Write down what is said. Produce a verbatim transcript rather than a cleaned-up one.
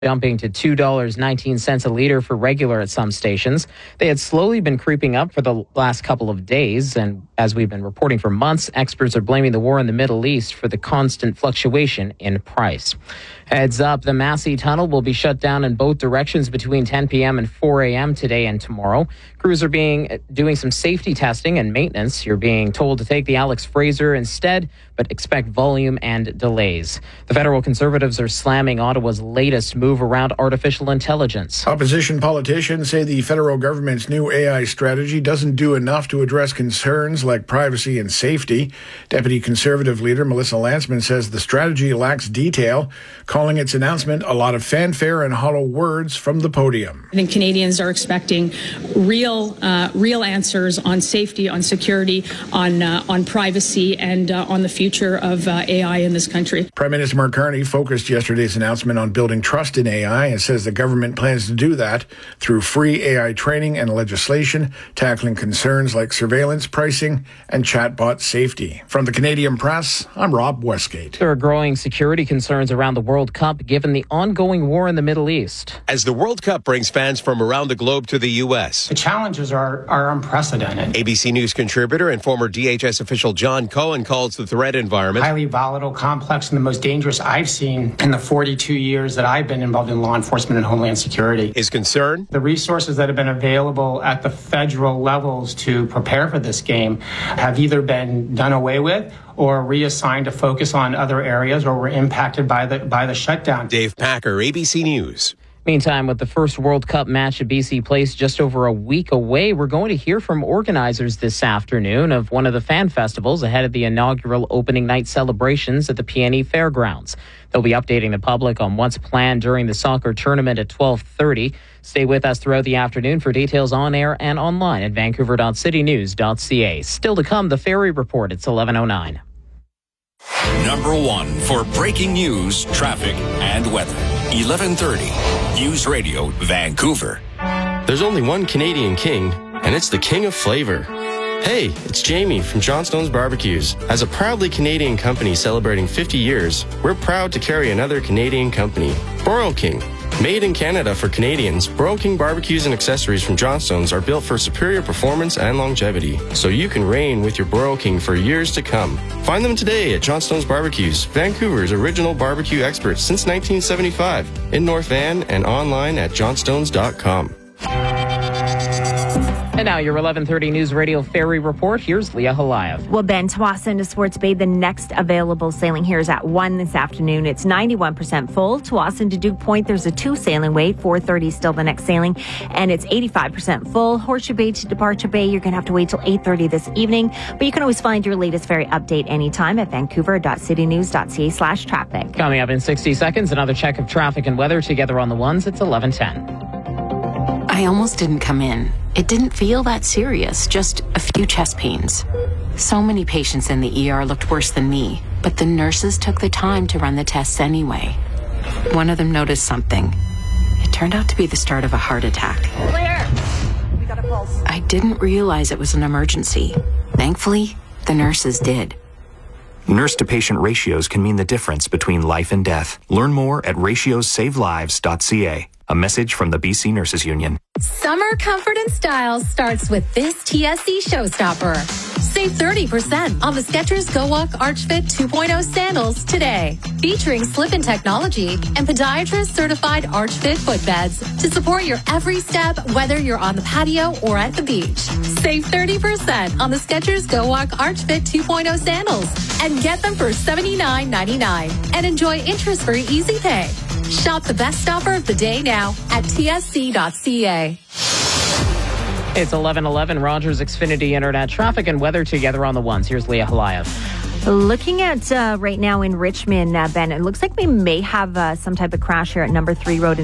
jumping to two dollars and nineteen cents a liter for regular at some stations. They had slowly been creeping up for the last couple of days, and as we've been reporting for months, experts are blaming the war in the Middle East for the constant fluctuation in price. Heads up, the Massey Tunnel will be shut down in both directions between ten p.m. and four a.m. today and tomorrow. Crews are being doing some safety testing and maintenance. You're being told to take the Alex Fraser instead, but expect volume and delays. The federal Conservatives are slamming Ottawa's latest move around artificial intelligence. Opposition politicians say the federal government's new A I strategy doesn't do enough to address concerns like privacy and safety. Deputy Conservative leader Melissa Lantsman says the strategy lacks detail, calling its announcement a lot of fanfare and hollow words from the podium. I think Canadians are expecting real uh, real answers on safety, on security, on uh, on privacy, and uh, on the future of uh, A I in this country. Prime Minister Mark Carney focused yesterday's announcement on building trust in A I and says the government plans to do that through free A I training and legislation, tackling concerns like surveillance, pricing, and chatbot safety. From the Canadian Press, I'm Rob Westgate. There are growing security concerns around the World Cup given the ongoing war in the Middle East. As the World Cup brings fans from around the globe to the U S, the challenges are, are unprecedented. A B C News contributor and former D H S official John Cohen calls the threat environment highly volatile, complex, and the most dangerous I've seen in the forty-two years that I've been involved in law enforcement and homeland security. His concern? The resources that have been available at the federal levels to prepare for this game have either been done away with or reassigned to focus on other areas or were impacted by the by the shutdown. Dave Packer, A B C News. Meantime, with the first World Cup match at B C Place just over a week away, we're going to hear from organizers this afternoon of one of the fan festivals ahead of the inaugural opening night celebrations at the P N E Fairgrounds. They'll be updating the public on what's planned during the soccer tournament at twelve thirty. Stay with us throughout the afternoon for details on air and online at vancouver dot city news dot c a. Still to come, the Ferry Report. It's eleven oh nine. Number one for breaking news, traffic, and weather. eleven thirty. News Radio, Vancouver. There's only one Canadian king, and it's the king of flavor. Hey, it's Jamie from Johnstone's Barbecues. As a proudly Canadian company celebrating fifty years, we're proud to carry another Canadian company, Broil King. Made in Canada for Canadians, Broil King barbecues and accessories from Johnstone's are built for superior performance and longevity, so you can reign with your Broil King for years to come. Find them today at Johnstone's Barbecues, Vancouver's original barbecue experts since nineteen seventy-five, in North Van and online at johnstones dot com. And now your eleven thirty News Radio Ferry Report. Here's Leah Halayev. Well, Ben, Tsawwassen to Swartz Bay, the next available sailing here is at one this afternoon. It's ninety-one percent full. Tsawwassen to Duke Point, there's a two sailing wait. four thirty still the next sailing, and it's eighty-five percent full. Horseshoe Bay to Departure Bay, you're going to have to wait till eight thirty this evening, but you can always find your latest ferry update anytime at vancouver dot city news dot c a slash traffic. Coming up in sixty seconds, another check of traffic and weather together on the ones. It's eleven ten. I almost didn't come in. It didn't feel that serious, just a few chest pains. So many patients in the E R looked worse than me, but the nurses took the time to run the tests anyway. One of them noticed something. It turned out to be the start of a heart attack. Clear! We got a pulse. I didn't realize it was an emergency. Thankfully, the nurses did. Nurse-to-patient ratios can mean the difference between life and death. Learn more at ratios save lives dot c a. A message from the B C Nurses Union. Summer comfort and style starts with this T S C showstopper. Save thirty percent on the Skechers Go Walk Arch Fit two point oh sandals today. Featuring slip-in technology and podiatrist-certified Arch Fit footbeds to support your every step, whether you're on the patio or at the beach. Save thirty percent on the Skechers Go Walk Arch Fit two point oh sandals and get them for seventy-nine ninety-nine and enjoy interest-free easy pay. Shop the best offer of the day now at T S C dot c a. It's eleven eleven. Rogers Xfinity Internet traffic and weather together on the ones. Here's Leah Halayev. Looking at uh, right now in Richmond, uh, Ben, it looks like we may have uh, some type of crash here at number three Road.